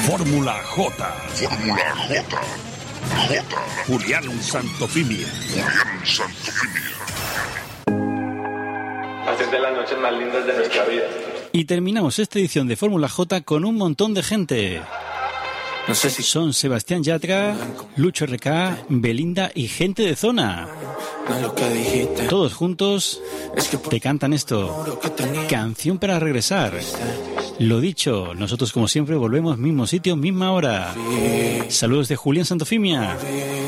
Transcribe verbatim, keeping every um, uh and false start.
Fórmula J. Fórmula J. J. Julián Santofimia. Julián Santofimia. Hacer de las noches más lindas de nuestra vida. Y terminamos esta edición de Fórmula J con un montón de gente. No sé si son Sebastián Yatra, Lucho R K, Belinda y gente de zona. Todos juntos te cantan esto. Canción para regresar. Lo dicho, nosotros como siempre volvemos mismo sitio, misma hora. Saludos de Julián Santofimia.